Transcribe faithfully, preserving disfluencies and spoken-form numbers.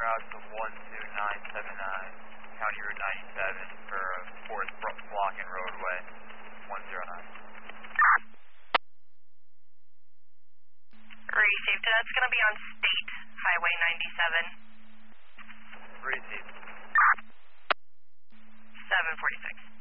route to one two nine seven nine, County Route ninety-seven for fourth block and roadway, one zero nine. Received, that's going to be on State Highway ninety-seven. Received. seven forty-six.